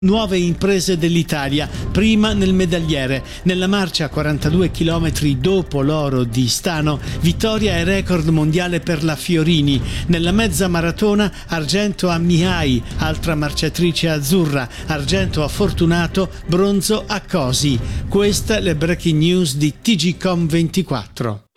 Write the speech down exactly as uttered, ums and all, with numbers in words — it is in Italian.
Nuove imprese dell'Italia, prima nel medagliere. Nella marcia a quarantadue chilometri dopo l'oro di Stano, vittoria e record mondiale per la Fiorini. Nella mezza maratona, argento a Mihai, altra marciatrice azzurra, argento a Fortunato, bronzo a Cosi. Queste le breaking news di T G Com ventiquattro.